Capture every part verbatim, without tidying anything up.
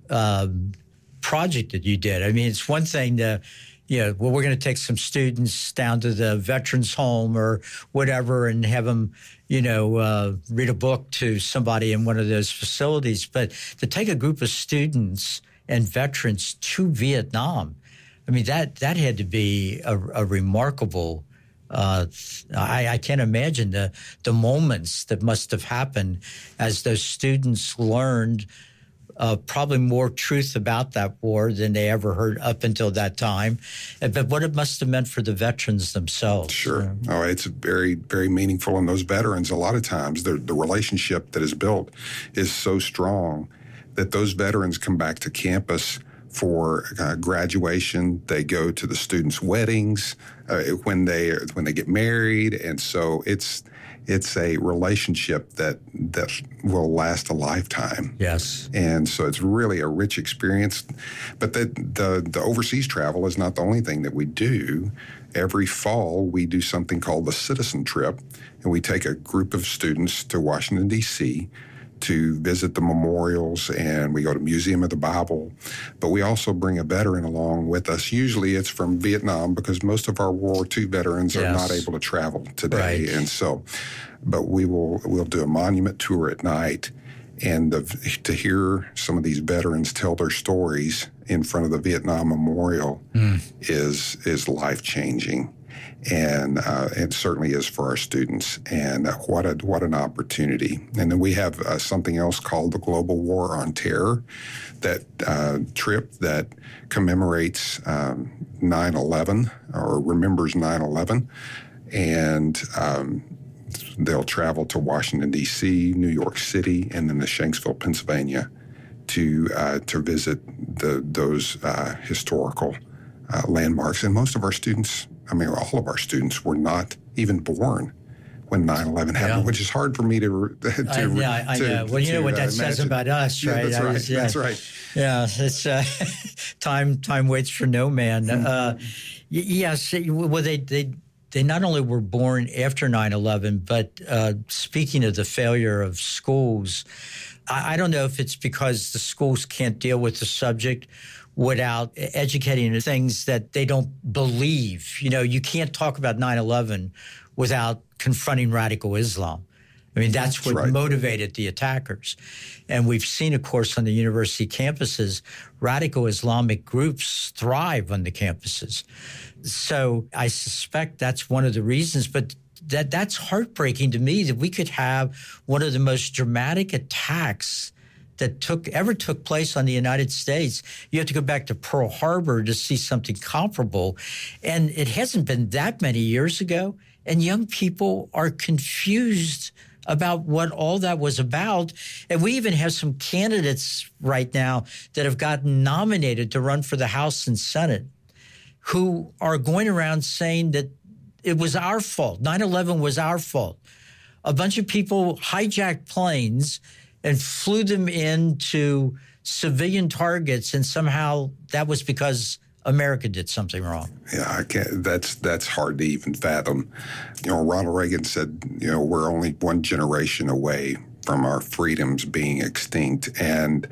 um, project that you did. I mean, it's one thing to, you know, well, we're going to take some students down to the veterans home or whatever and have them, you know, uh, read a book to somebody in one of those facilities. But to take a group of students and veterans to Vietnam, I mean, that that had to be a, a remarkable. Uh, I, I can't imagine the the moments that must have happened as those students learned uh, probably more truth about that war than they ever heard up until that time. But what it must have meant for the veterans themselves. Sure. Oh, it's very, very meaningful. And those veterans, a lot of times, the the relationship that is built is so strong that those veterans come back to campus for uh, graduation. They go to the students' weddings uh, when they when they get married, and so it's it's a relationship that that will last a lifetime. Yes, and so it's really a rich experience. But the the, the overseas travel is not the only thing that we do. Every fall, we do something called the Citizen Trip, and we take a group of students to Washington, D C to visit the memorials, and we go to Museum of the Bible. But we also bring a veteran along with us. Usually it's from Vietnam because most of our World War Two veterans are yes. not able to travel today. Right. And so, but we will we'll do a monument tour at night, and the, to hear some of these veterans tell their stories in front of the Vietnam Memorial mm. is is life-changing. And uh, it certainly is for our students. And uh, what a what an opportunity. And then we have uh, something else called the Global War on Terror, that uh, trip that commemorates um, nine eleven or remembers nine eleven. And um, they'll travel to Washington, D C, New York City, and then to Shanksville, Pennsylvania to uh, to visit the those uh, historical uh, landmarks. And most of our students, I mean, all of our students were not even born when nine eleven happened, yeah. which is hard for me to to I, yeah, I to, know. Well, you to, know what uh, that says about us, yeah, right? That's I right. was, yeah. That's right. Yeah, it's uh, time. Time waits for no man. Mm-hmm. Uh, yes. Well, they they they not only were born after nine eleven, but uh, speaking of the failure of schools, I, I don't know if it's because the schools can't deal with the subject without educating in things that they don't believe. You know, you can't talk about nine eleven without confronting radical Islam. I mean, that's, that's what right. motivated the attackers. And we've seen, of course, on the university campuses, radical Islamic groups thrive on the campuses. So I suspect that's one of the reasons. But that that's heartbreaking to me that we could have one of the most dramatic attacks that took ever took place on the United States. You have to go back to Pearl Harbor to see something comparable. And it hasn't been that many years ago. And young people are confused about what all that was about. And we even have some candidates right now that have gotten nominated to run for the House and Senate who are going around saying that it was our fault. nine eleven was our fault. A bunch of people hijacked planes and flew them into civilian targets, and somehow that was because America did something wrong. Yeah, I can't. That's that's hard to even fathom. You know, Ronald Reagan said, you know, we're only one generation away from our freedoms being extinct, and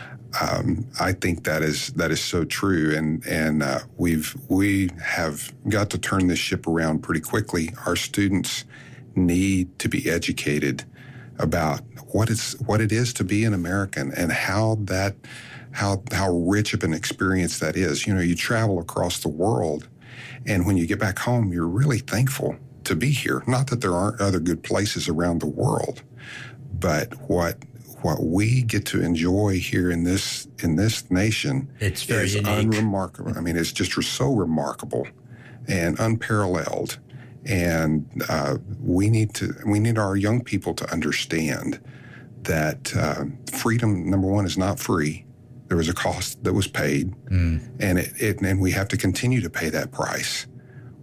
um, I think that is that is so true. And and uh, we've we have got to turn this ship around pretty quickly. Our students need to be educated about what it's what it is to be an American and how that how how rich of an experience that is. You know, you travel across the world, and when you get back home, you're really thankful to be here. Not that there aren't other good places around the world, but what what we get to enjoy here in this in this nation it's very is unique. unremarkable. I mean, it's just so remarkable and unparalleled. And uh, we need to we need our young people to understand that uh, freedom, number one, is not free. There was a cost that was paid, mm. and it, it and we have to continue to pay that price.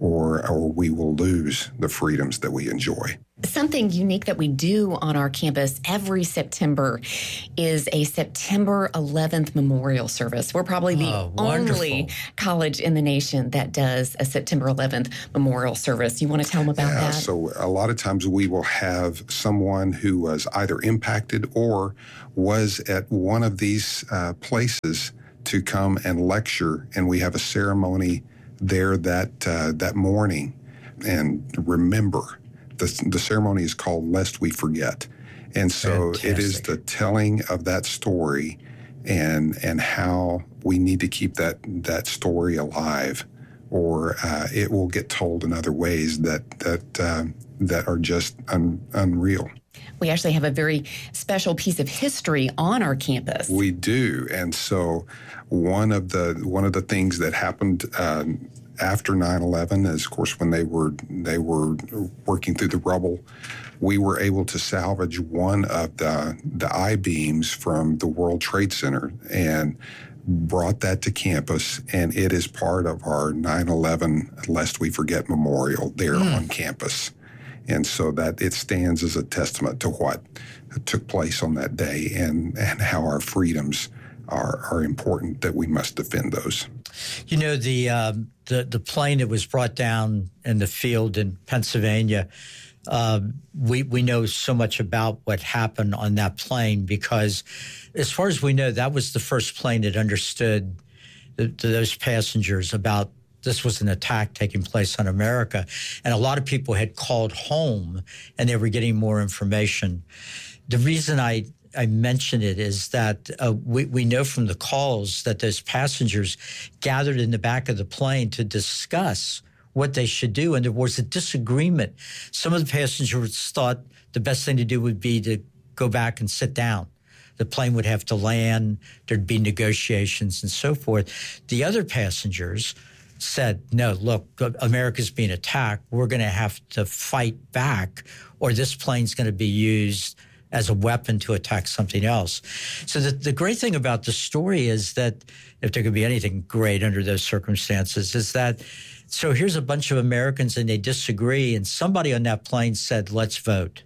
or or we will lose the freedoms that we enjoy. Something unique that we do on our campus every September is a September eleventh memorial service. We're probably the oh, only college in the nation that does a September eleventh memorial service. You want to tell them about yeah, that? So a lot of times we will have someone who was either impacted or was at one of these uh, places to come and lecture, and we have a ceremony there that uh, that morning and remember. The, the ceremony is called Lest We Forget. And so Fantastic. It is the telling of that story and and how we need to keep that, that story alive, or uh, it will get told in other ways that that uh, that are just un, unreal. We actually have a very special piece of history on our campus. We do. And so one of the one of the things that happened uh, after nine eleven is, of course, when they were they were working through the rubble, we were able to salvage one of the the I-beams from the World Trade Center and brought that to campus, and it is part of our nine eleven Lest We Forget Memorial there mm. on campus. And so that it stands as a testament to what took place on that day and, and how our freedoms are, are important, that we must defend those. You know, the, um, the the plane that was brought down in the field in Pennsylvania, uh, we, we know so much about what happened on that plane because, as far as we know, that was the first plane that understood the, to those passengers about this was an attack taking place on America. And a lot of people had called home and they were getting more information. The reason I, I mention it is that uh, we, we know from the calls that those passengers gathered in the back of the plane to discuss what they should do. And there was a disagreement. Some of the passengers thought the best thing to do would be to go back and sit down. The plane would have to land, there'd be negotiations and so forth. The other passengers said, no, look, America's being attacked. We're going to have to fight back, or this plane's going to be used as a weapon to attack something else. So the, the great thing about the story is that, if there could be anything great under those circumstances, is that, so here's a bunch of Americans and they disagree, and somebody on that plane said, let's vote.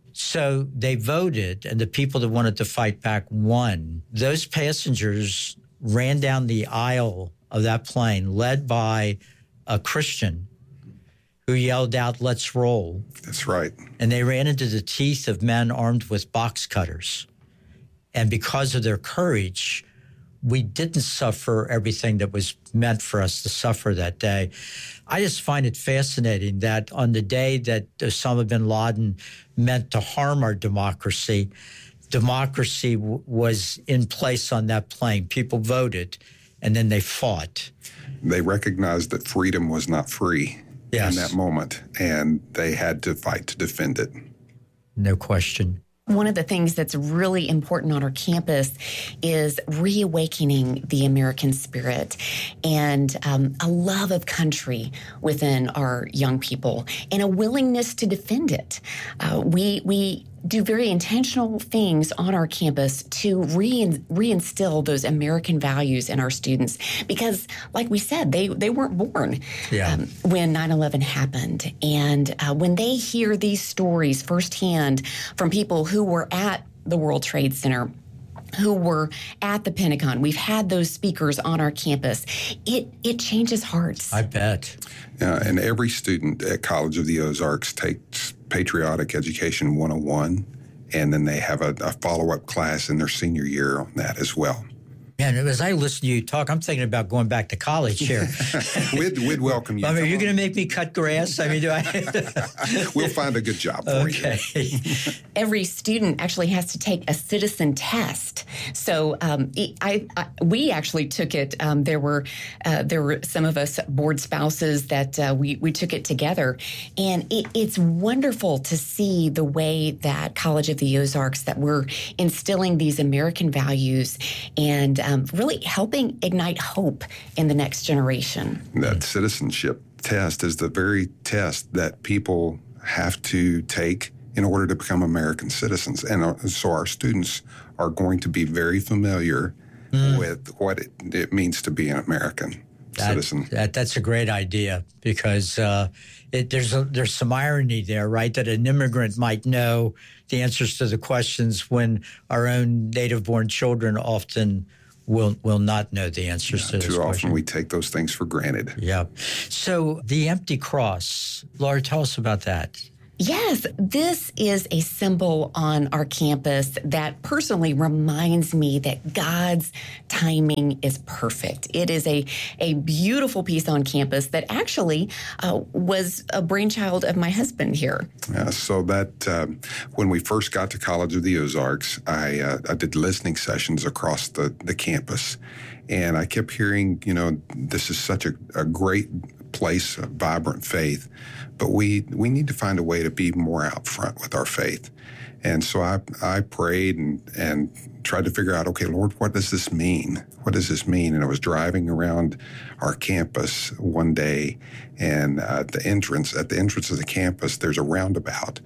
So they voted, and the people that wanted to fight back won. Those passengers ran down the aisle of that plane, led by a Christian who yelled out, let's roll. That's right. And they ran into the teeth of men armed with box cutters. And because of their courage, we didn't suffer everything that was meant for us to suffer that day. I just find it fascinating that on the day that Osama bin Laden meant to harm our democracy, democracy w- was in place on that plane. People voted, and then they fought. They recognized that freedom was not free yes. in that moment, and they had to fight to defend it. No question. One of the things that's really important on our campus is reawakening the American spirit and um, a love of country within our young people and a willingness to defend it. Uh, we we do very intentional things on our campus to re- reinstill those American values in our students because, like we said, they, they weren't born yeah. um, when nine eleven happened. And uh, when they hear these stories firsthand from people who were at the World Trade Center, who were at the Pentagon, we've had those speakers on our campus, it it changes hearts. I bet. Uh, and every student at College of the Ozarks takes Patriotic Education one oh one, and then they have a, a follow-up class in their senior year on that as well. Man, as I listen to you talk, I'm thinking about going back to college here. we'd, we'd welcome you. I mean, are you going to make me cut grass? I mean, do I? We'll find a good job for okay. you. Every student actually has to take a citizen test. So um, I, I, we actually took it. Um, there were uh, there were some of us board spouses that uh, we we took it together, and it, it's wonderful to see the way that College of the Ozarks that we're instilling these American values and Um, really helping ignite hope in the next generation. That citizenship test is the very test that people have to take in order to become American citizens. And uh, so our students are going to be very familiar mm. with what it, it means to be an American. that, citizen. That, that's a great idea because uh, it, there's a, there's some irony there, right? That an immigrant might know the answers to the questions when our own native-born children often will will not know the answers Yeah, to those too questions. often we take those things for granted. Yeah. So the empty cross, Laura, tell us about that. Yes, this is a symbol on our campus that personally reminds me that God's timing is perfect. It is a, a beautiful piece on campus that actually uh, was a brainchild of my husband here. Uh, so that uh, when we first got to College of the Ozarks, I, uh, I did listening sessions across the, the campus. And I kept hearing, you know, this is such a, a great place of vibrant faith, but we we need to find a way to be more out front with our faith. And so I I prayed and and tried to figure out, okay, Lord, what does this mean? What does this mean? And I was driving around our campus one day, and uh, at the entrance at the entrance of the campus, there's a roundabout,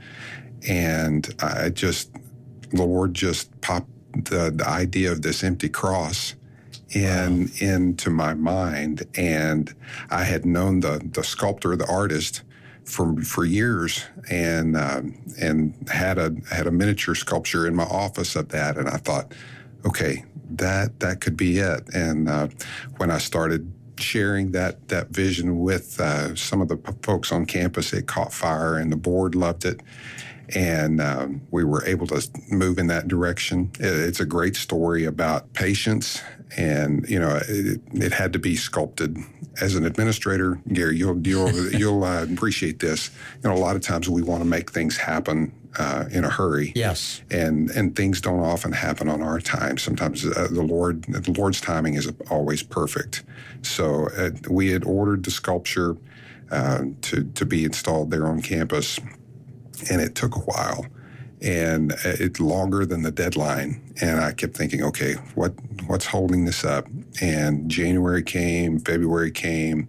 and I just the Lord just popped the, the idea of this empty cross in wow. into my mind, and I had known the the sculptor, the artist, for for years, and um, and had a had a miniature sculpture in my office of that, and I thought, okay, that that could be it. And uh, when I started sharing that that vision with uh, some of the p- folks on campus, it caught fire, and the board loved it. And um, we were able to move in that direction. It, it's a great story about patience, and you know, it, it had to be sculpted. As an administrator, Gary, you'll you'll you'll uh, appreciate this. You know, a lot of times we want to make things happen uh, in a hurry. Yes, and and things don't often happen on our time. Sometimes uh, the Lord, the Lord's timing is always perfect. So uh, we had ordered the sculpture uh, to to be installed there on campus. And it took a while, and it's longer than the deadline. And I kept thinking, okay, what what's holding this up? And January came, February came,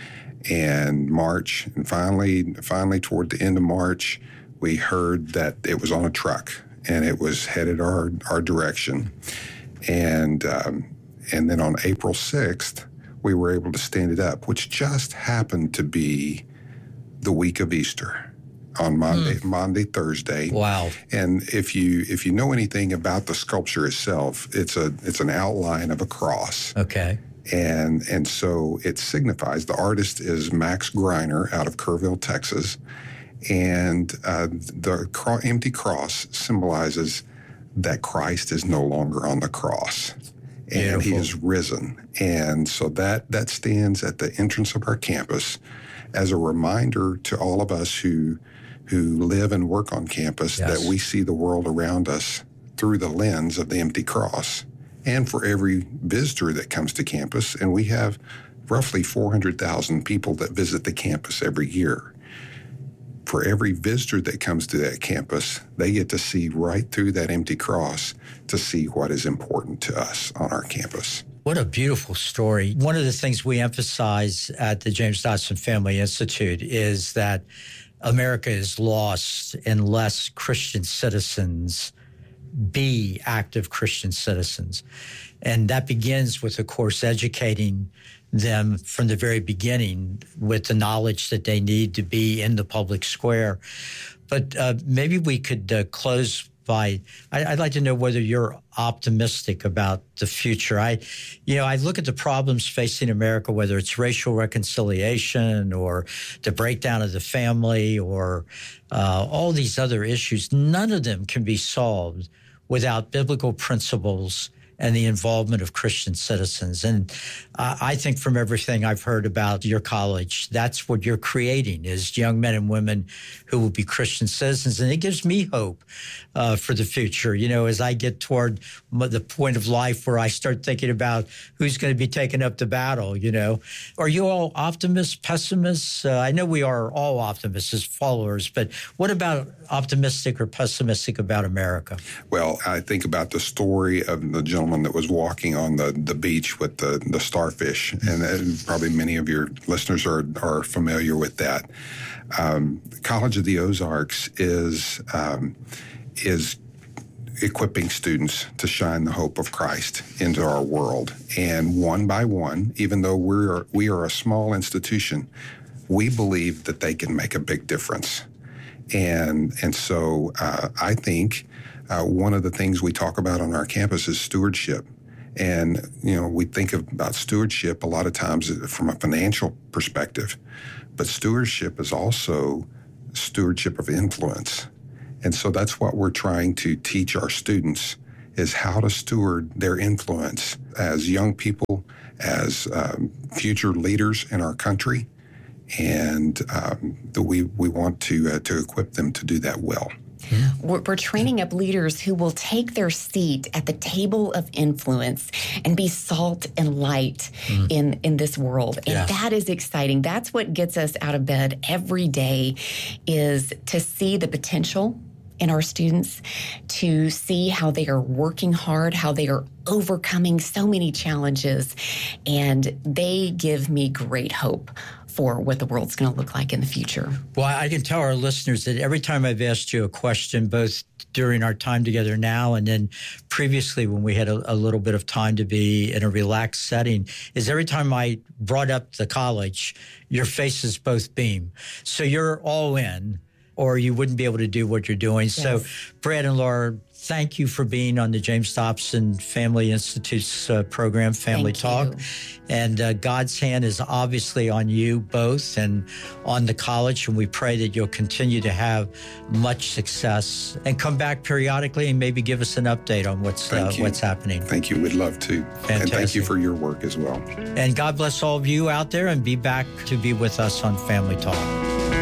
and March, and finally, finally toward the end of March, we heard that it was on a truck and it was headed our our direction. And um, and then on April sixth, we were able to stand it up, which just happened to be the week of Easter. On Monday, mm. Monday, Thursday. Wow! And if you if you know anything about the sculpture itself, it's a it's an outline of a cross. Okay. And and so it signifies, the artist is Max Greiner out of Kerrville, Texas, and uh, the cro- empty cross symbolizes that Christ is no longer on the cross, and Beautiful. He is risen. And so that that stands at the entrance of our campus as a reminder to all of us who. who live and work on campus, yes. that we see the world around us through the lens of the empty cross. And for every visitor that comes to campus, and we have roughly four hundred thousand people that visit the campus every year. For every visitor that comes to that campus, they get to see right through that empty cross to see what is important to us on our campus. What a beautiful story. One of the things we emphasize at the James Dotson Family Institute is that America is lost unless Christian citizens be active Christian citizens. And that begins with, of course, educating them from the very beginning with the knowledge that they need to be in the public square. But uh, maybe we could uh, close by, I, I'd like to know whether you're optimistic about the future. I, you know, I look at the problems facing America, whether it's racial reconciliation or the breakdown of the family or uh, all these other issues. None of them can be solved without biblical principles and the involvement of Christian citizens. And uh, I think from everything I've heard about your college, that's what you're creating, is young men and women who will be Christian citizens. And it gives me hope uh, for the future. You know, as I get toward the point of life where I start thinking about who's going to be taking up the battle, you know. Are you all optimists, pessimists? Uh, I know we are all optimists as followers, but what about optimistic or pessimistic about America? Well, I think about the story of the gentleman that was walking on the, the beach with the, the starfish, and, and probably many of your listeners are, are familiar with that. Um, College of the Ozarks is um, is equipping students to shine the hope of Christ into our world. And one by one, even though we're we are a small institution, we believe that they can make a big difference. And and so uh, I think uh, one of the things we talk about on our campus is stewardship. And, you know, we think of, about stewardship a lot of times from a financial perspective, but stewardship is also stewardship of influence. And so that's what we're trying to teach our students, is how to steward their influence as young people, as um, future leaders in our country. And um, the, we, we want to, uh, to equip them to do that well. Yeah. We're, we're training up leaders who will take their seat at the table of influence and be salt and light mm. in, in this world. And yes. that is exciting. That's what gets us out of bed every day, is to see the potential in our students, to see how they are working hard, how they are overcoming so many challenges. And they give me great hope for what the world's going to look like in the future. Well, I can tell our listeners that every time I've asked you a question, both during our time together now and then previously when we had a, a little bit of time to be in a relaxed setting, is every time I brought up the college, your faces both beam. So you're all in, or you wouldn't be able to do what you're doing. Yes. So Brad and Laura, thank you for being on the James Dobson Family Institute's uh, program, Family thank Talk. You. And uh, God's hand is obviously on you both and on the college. And we pray that you'll continue to have much success and come back periodically and maybe give us an update on what's uh, what's happening. Thank you. We'd love to. Fantastic. And thank you for your work as well. And God bless all of you out there, and be back to be with us on Family Talk.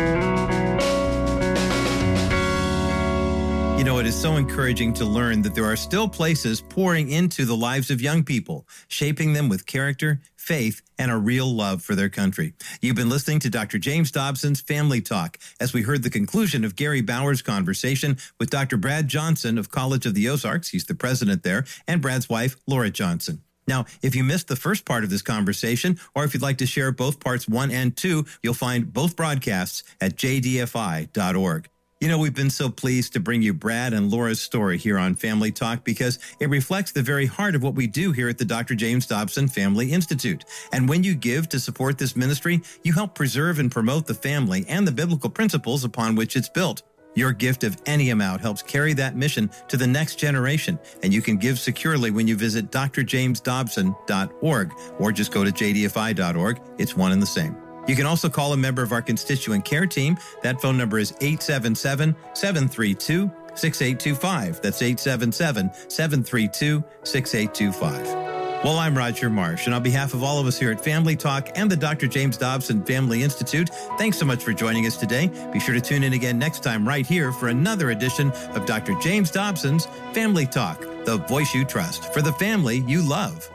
You know, it is so encouraging to learn that there are still places pouring into the lives of young people, shaping them with character, faith, and a real love for their country. You've been listening to Doctor James Dobson's Family Talk, as we heard the conclusion of Gary Bauer's conversation with Doctor Brad Johnson of College of the Ozarks. He's the president there, and Brad's wife, Laura Johnson. Now, if you missed the first part of this conversation, or if you'd like to share both parts one and two, you'll find both broadcasts at j d f i dot org. You know, we've been so pleased to bring you Brad and Laura's story here on Family Talk because it reflects the very heart of what we do here at the Doctor James Dobson Family Institute. And when you give to support this ministry, you help preserve and promote the family and the biblical principles upon which it's built. Your gift of any amount helps carry that mission to the next generation, and you can give securely when you visit d r james dobson dot org or just go to j d f i dot org. It's one and the same. You can also call a member of our constituent care team. That phone number is eight seven seven, seven three two, six eight two five. That's eight seven seven, seven three two, six eight two five. Well, I'm Roger Marsh, and on behalf of all of us here at Family Talk and the Doctor James Dobson Family Institute, thanks so much for joining us today. Be sure to tune in again next time right here for another edition of Doctor James Dobson's Family Talk, the voice you trust for the family you love.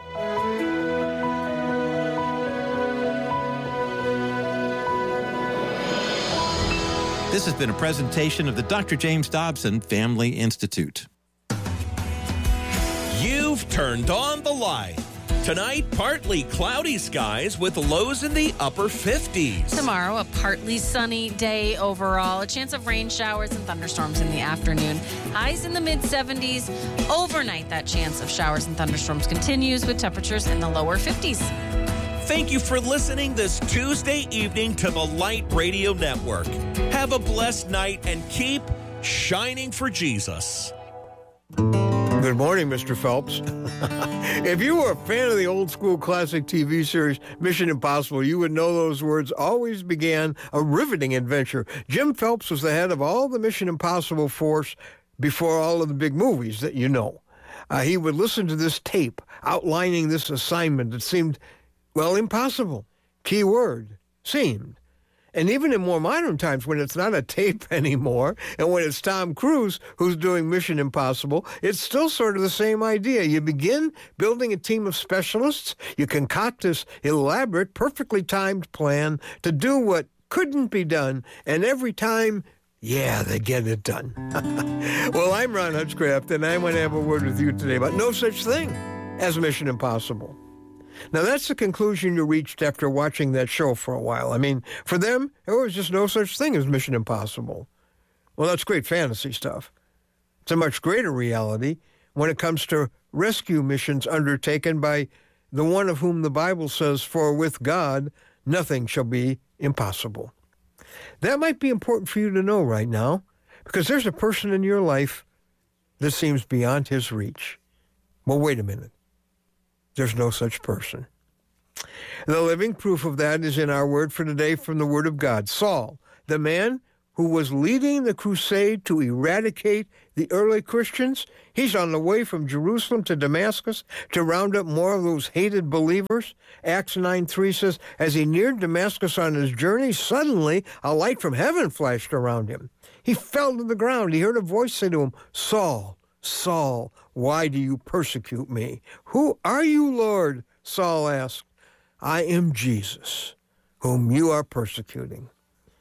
This has been a presentation of the Doctor James Dobson Family Institute. You've turned on the light. Tonight, partly cloudy skies with lows in the upper fifties. Tomorrow, a partly sunny day overall. A chance of rain showers and thunderstorms in the afternoon. Highs in the mid seventies. Overnight, that chance of showers and thunderstorms continues with temperatures in the lower fifties. Thank you for listening this Tuesday evening to the Light Radio Network. Have a blessed night and keep shining for Jesus. Good morning, Mister Phelps. If you were a fan of the old school classic T V series Mission Impossible, you would know those words always began a riveting adventure. Jim Phelps was the head of all the Mission Impossible force before all of the big movies that you know. Uh, he would listen to this tape outlining this assignment that seemed, well, impossible. Key word, seemed. And even in more modern times, when it's not a tape anymore, and when it's Tom Cruise who's doing Mission Impossible, it's still sort of the same idea. You begin building a team of specialists, you concoct this elaborate, perfectly timed plan to do what couldn't be done, and every time, yeah, they get it done. Well, I'm Ron Hutchcraft, and I want to have a word with you today about no such thing as Mission Impossible. Now, that's the conclusion you reached after watching that show for a while. I mean, for them, there was just no such thing as Mission Impossible. Well, that's great fantasy stuff. It's a much greater reality when it comes to rescue missions undertaken by the one of whom the Bible says, "For with God, nothing shall be impossible." That might be important for you to know right now, because there's a person in your life that seems beyond his reach. Well, wait a minute. There's no such person. The living proof of that is in our word for today from the Word of God. Saul, the man who was leading the crusade to eradicate the early Christians, he's on the way from Jerusalem to Damascus to round up more of those hated believers. Acts nine three says, as he neared Damascus on his journey, suddenly a light from heaven flashed around him. He fell to the ground. He heard a voice say to him, "Saul, Saul, why do you persecute me?" "Who are you, Lord?" Saul asked. "I am Jesus, whom you are persecuting."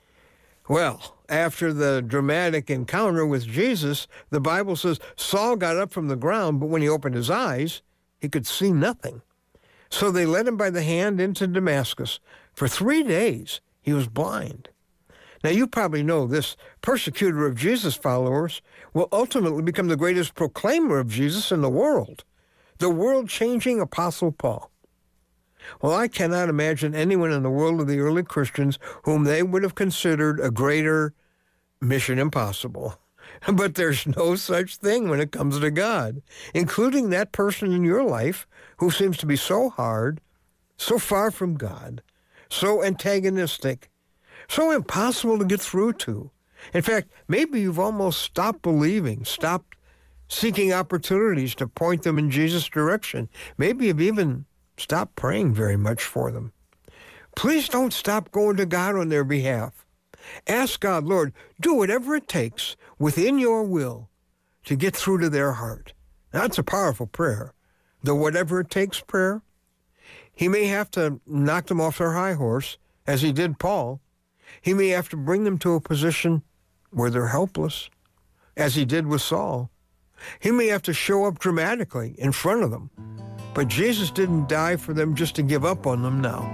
Well, after the dramatic encounter with Jesus, the Bible says Saul got up from the ground, but when he opened his eyes, he could see nothing. So they led him by the hand into Damascus. For three days, he was blind. Now, you probably know this persecutor of Jesus' followers will ultimately become the greatest proclaimer of Jesus in the world, the world-changing Apostle Paul. Well, I cannot imagine anyone in the world of the early Christians whom they would have considered a greater mission impossible. But there's no such thing when it comes to God, including that person in your life who seems to be so hard, so far from God, so antagonistic, so impossible to get through to. In fact, maybe you've almost stopped believing, stopped seeking opportunities to point them in Jesus' direction. Maybe you've even stopped praying very much for them. Please don't stop going to God on their behalf. Ask God, Lord, do whatever it takes within your will to get through to their heart. That's a powerful prayer. The whatever it takes prayer. He may have to knock them off their high horse, as he did Paul. He may have to bring them to a position where they're helpless, as he did with Saul. He may have to show up dramatically in front of them. But Jesus didn't die for them just to give up on them now.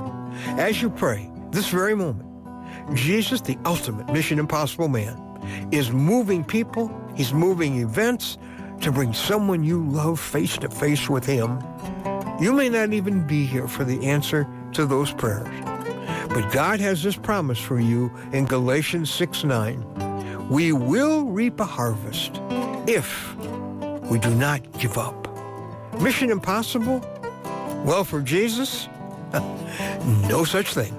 As you pray, this very moment, Jesus, the ultimate Mission Impossible man, is moving people, he's moving events to bring someone you love face to face with him. You may not even be here for the answer to those prayers. But God has this promise for you in Galatians six nine. We will reap a harvest if we do not give up. Mission impossible? Well, for Jesus, no such thing.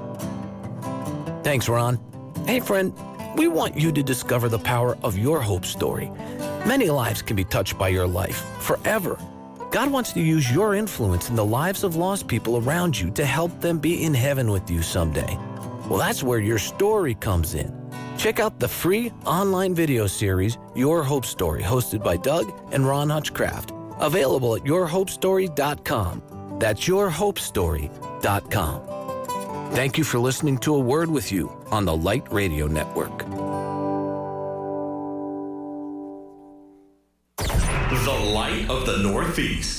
Thanks, Ron. Hey, friend, we want you to discover the power of your hope story. Many lives can be touched by your life forever. God wants to use your influence in the lives of lost people around you to help them be in heaven with you someday. Well, that's where your story comes in. Check out the free online video series, Your Hope Story, hosted by Doug and Ron Hutchcraft. Available at your hope story dot com. That's your hope story dot com. Thank you for listening to A Word With You on the Light Radio Network. The Light of the Northeast.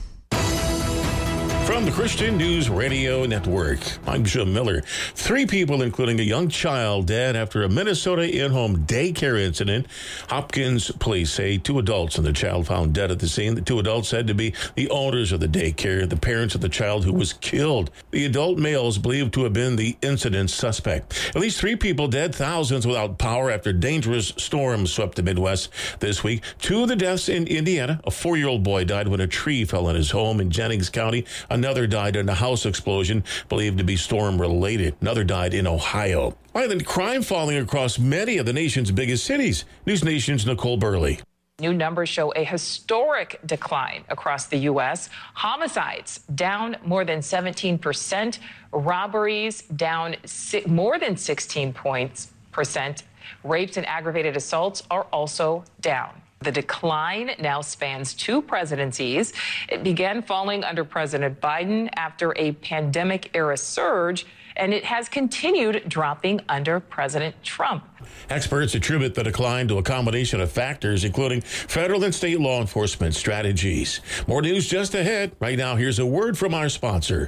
From the Christian News Radio Network, I'm Jim Miller. Three people, including a young child, dead after a Minnesota in-home daycare incident. Hopkins police say two adults and the child found dead at the scene. The two adults said to be the owners of the daycare, the parents of the child who was killed. The adult males believed to have been the incident suspect. At least three people dead, thousands without power after dangerous storms swept the Midwest this week. Two of the deaths in Indiana. A four-year-old boy died when a tree fell on his home in Jennings County. Another died in a house explosion believed to be storm-related. Another died in Ohio. Violent crime falling across many of the nation's biggest cities. News Nation's Nicole Burley. New numbers show a historic decline across the U S. Homicides down more than seventeen percent. Robberies down si- more than sixteen points percent. Rapes and aggravated assaults are also down. The decline now spans two presidencies. It began falling under President Biden after a pandemic-era surge, and it has continued dropping under President Trump. Experts attribute the decline to a combination of factors, including federal and state law enforcement strategies. More news just ahead. Right now, here's a word from our sponsor.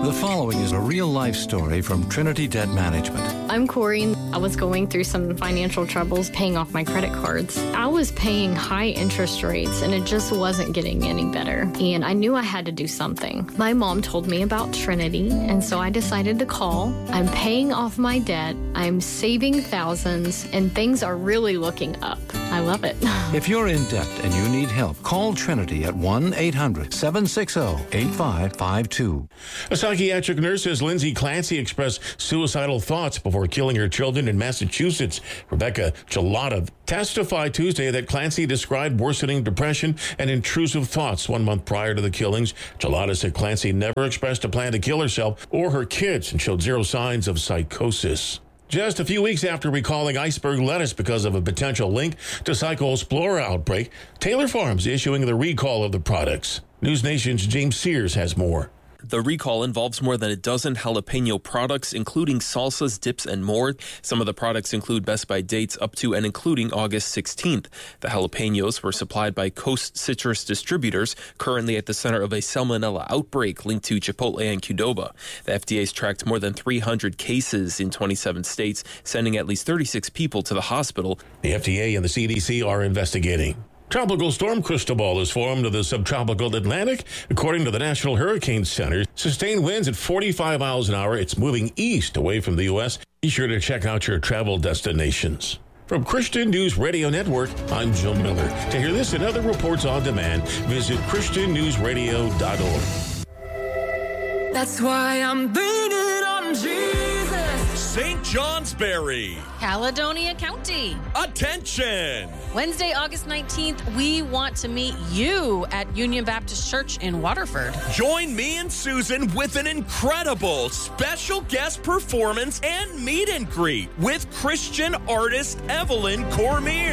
The following is a real-life story from Trinity Debt Management. I'm Corey. I was going through some financial troubles paying off my credit cards. I was paying high interest rates, and it just wasn't getting any better. And I knew I had to do something. My mom told me about Trinity, and so I decided to call. I'm paying off my debt. I'm saving thousands, and things are really looking up. I love it. If you're in debt and you need help, call Trinity at one eight hundred seven six zero eight five five two. A psychiatric nurse says Lindsay Clancy expressed suicidal thoughts before killing her children in Massachusetts. Rebecca Gelada testified Tuesday that Clancy described worsening depression and intrusive thoughts one month prior to the killings. Gelada said Clancy never expressed a plan to kill herself or her kids and showed zero signs of psychosis. Just a few weeks after recalling iceberg lettuce because of a potential link to Cyclospora outbreak, Taylor Farms issuing the recall of the products. News Nation's James Sears has more. The recall involves more than a dozen jalapeno products, including salsas, dips, and more. Some of the products include Best By dates up to and including August sixteenth. The jalapenos were supplied by Coast Citrus Distributors, currently at the center of a salmonella outbreak linked to Chipotle and Qdoba. The F D A's tracked more than three hundred cases in twenty-seven states, sending at least thirty-six people to the hospital. The F D A and the C D C are investigating. Tropical storm Cristobal is formed of the subtropical Atlantic. According to the National Hurricane Center, sustained winds at forty-five miles an hour. It's moving east away from the U S. Be sure to check out your travel destinations. From Christian News Radio Network, I'm Joe Miller. To hear this and other reports on demand, visit christian news radio dot org. That's why I'm leaning on Jesus. Saint Johnsbury, Caledonia County. Attention! Wednesday, August nineteenth, we want to meet you at Union Baptist Church in Waterford. Join me and Susan with an incredible special guest performance and meet and greet with Christian artist Evelyn Cormier.